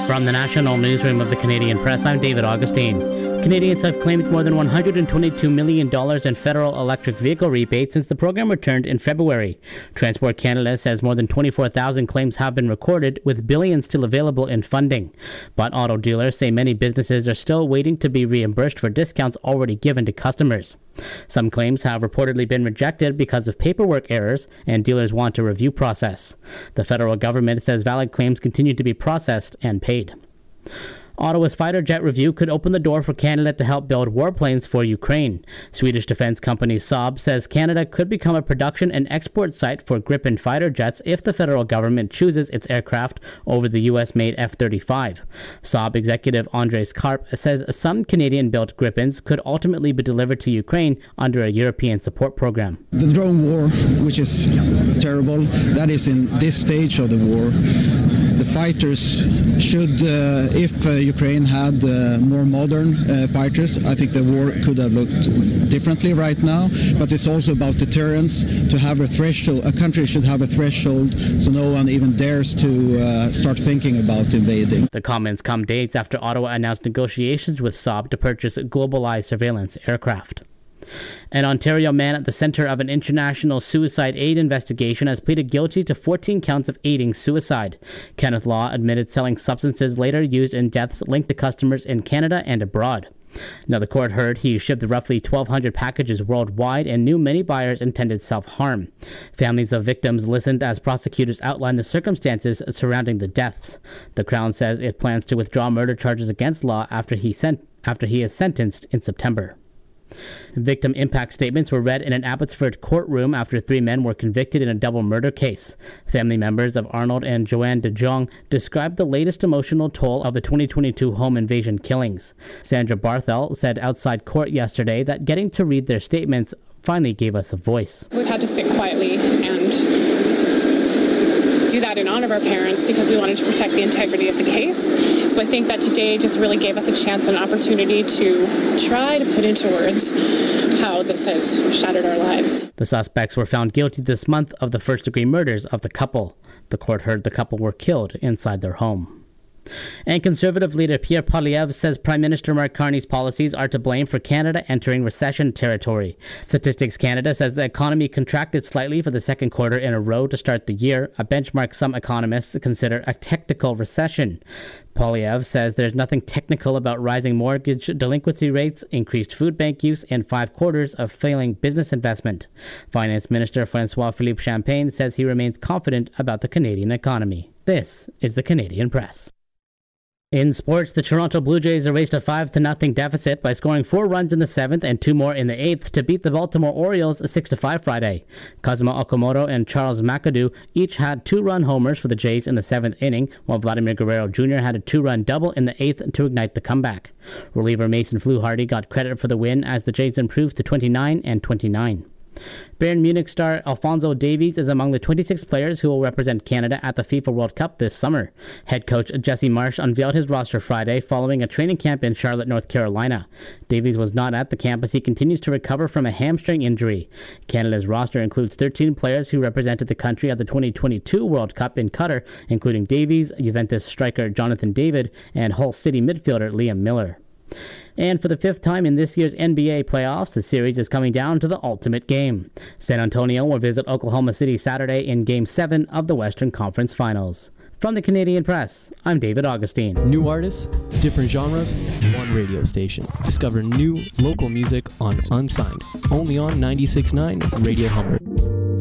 From the National Newsroom of the Canadian Press, I'm David Augustine. Canadians have claimed more than $122 million in federal electric vehicle rebates since the program returned in February. Transport Canada says more than 24,000 claims have been recorded, with billions still available in funding. But auto dealers say many businesses are still waiting to be reimbursed for discounts already given to customers. Some claims have reportedly been rejected because of paperwork errors, and dealers want a review process. The federal government says valid claims continue to be processed and paid. Ottawa's fighter jet review could open the door for Canada to help build warplanes for Ukraine. Swedish defense company Saab says Canada could become a production and export site for Gripen fighter jets if the federal government chooses its aircraft over the U.S.-made F-35. Saab executive Andres Karp says some Canadian-built Gripens could ultimately be delivered to Ukraine under a European support program. The drone war, which is terrible, that is in this stage of the war. The fighters should, if Ukraine had more modern fighters, I think the war could have looked differently right now. But it's also about deterrence, to have a threshold. A country should have a threshold so no one even dares to start thinking about invading. The comments come days after Ottawa announced negotiations with Saab to purchase globalized surveillance aircraft. An Ontario man at the center of an international suicide aid investigation has pleaded guilty to 14 counts of aiding suicide. Kenneth Law admitted selling substances later used in deaths linked to customers in Canada and abroad. Now, the court heard he shipped roughly 1,200 packages worldwide and knew many buyers intended self-harm. Families of victims listened as prosecutors outlined the circumstances surrounding the deaths. The Crown says it plans to withdraw murder charges against Law after he is sentenced in September. Victim impact statements were read in an Abbotsford courtroom after 3 men were convicted in a double murder case. Family members of Arnold and Joanne de Jong described the latest emotional toll of the 2022 home invasion killings. Sandra Barthel said outside court yesterday that getting to read their statements finally gave us a voice. We've had to sit quietly and do that in honor of our parents because we wanted to protect the integrity of the case. So I think that today just really gave us a chance and opportunity to try to put into words how this has shattered our lives. The suspects were found guilty this month of the first-degree murders of the couple. The court heard the couple were killed inside their home. And Conservative leader Pierre Poilievre says Prime Minister Mark Carney's policies are to blame for Canada entering recession territory. Statistics Canada says the economy contracted slightly for the second quarter in a row to start the year, a benchmark some economists consider a technical recession. Poilievre says there's nothing technical about rising mortgage delinquency rates, increased food bank use, and 5 quarters of failing business investment. Finance Minister François-Philippe Champagne says he remains confident about the Canadian economy. This is the Canadian Press. In sports, the Toronto Blue Jays erased a 5-0 deficit by scoring 4 runs in the 7th and 2 more in the 8th to beat the Baltimore Orioles 6-5 Friday. Kazuma Okamoto and Charles McAdoo each had 2-run homers for the Jays in the 7th inning, while Vladimir Guerrero Jr. had a 2-run double in the 8th to ignite the comeback. Reliever Mason Fluharty got credit for the win as the Jays improved to 29-29. Bayern Munich star Alphonso Davies is among the 26 players who will represent Canada at the FIFA World Cup this summer. Head coach Jesse Marsch unveiled his roster Friday following a training camp in Charlotte, North Carolina. Davies was not at the camp as he continues to recover from a hamstring injury. Canada's roster includes 13 players who represented the country at the 2022 World Cup in Qatar, including Davies, Juventus striker Jonathan David, and Hull City midfielder Liam Miller. And for the 5th time in this year's NBA playoffs, the series is coming down to the ultimate game. San Antonio will visit Oklahoma City Saturday in Game 7 of the Western Conference Finals. From the Canadian Press, I'm David Augustine. New artists, different genres, one radio station. Discover new local music on Unsigned, only on 96.9 Radio Humber.